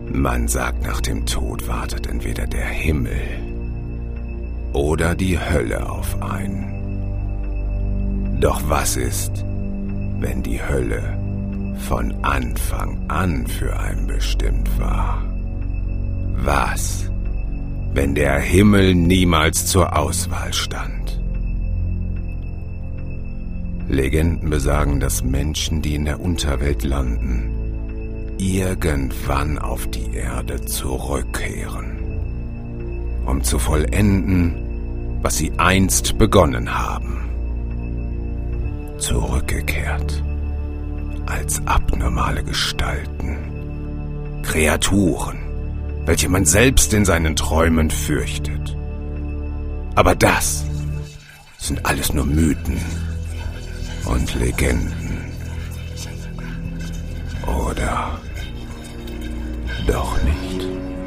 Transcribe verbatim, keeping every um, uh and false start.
Man sagt, nach dem Tod wartet entweder der Himmel oder die Hölle auf einen. Doch was ist, wenn die Hölle von Anfang an für einen bestimmt war? Was, wenn der Himmel niemals zur Auswahl stand? Legenden besagen, dass Menschen, die in der Unterwelt landen, irgendwann auf die Erde zurückkehren, um zu vollenden, was sie einst begonnen haben. Zurückgekehrt als abnormale Gestalten, Kreaturen, welche man selbst in seinen Träumen fürchtet. Aber das sind alles nur Mythen und Legenden. Oder doch nicht?